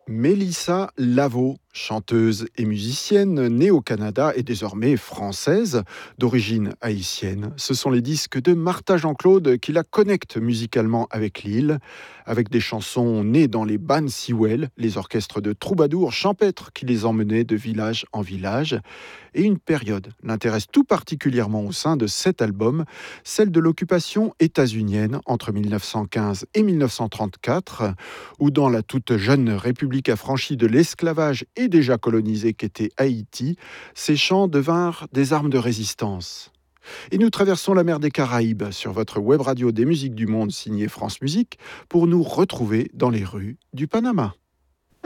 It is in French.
Mélissa Lavo, chanteuse et musicienne née au Canada et désormais française, d'origine haïtienne. Ce sont les disques de Martha Jean-Claude qui la connectent musicalement avec l'île, avec des chansons nées dans les bands Sewell, les orchestres de troubadours champêtres qui les emmenaient de village en village. Et une période l'intéresse tout particulièrement au sein de cet album, celle de l'occupation états-unienne entre 1915 et 1934, où dans la toute jeune république affranchie de l'esclavage et déjà colonisée qu'était Haïti, ces chants devinrent des armes de résistance. Et nous traversons la mer des Caraïbes sur votre web radio des musiques du monde signée France Musique pour nous retrouver dans les rues du Panama.